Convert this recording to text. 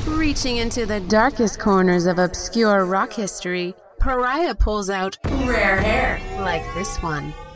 Reaching into the darkest corners of obscure rock history, Pariah pulls out rare hair like this one.